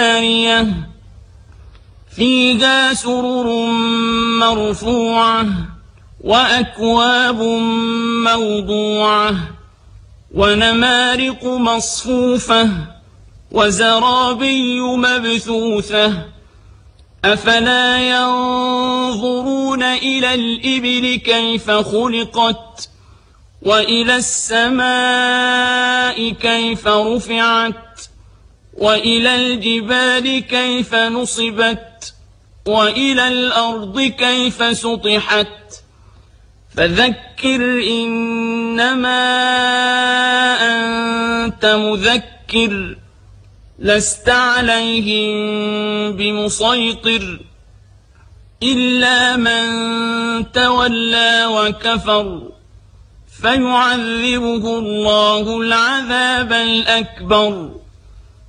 دانية فيها سرر مرفوعة وأكواب موضوعة ونمارق مصفوفة وزرابي مبثوثة أفلا ينظرون إلى الإبل كيف خلقت وإلى السماء كيف رفعت وإلى الجبال كيف نصبت وإلى الأرض كيف سطحت فذكر إنما أنت مذكر لست عليهم بمسيطر إلا من تولى وكفر فيعذبه الله العذاب الأكبر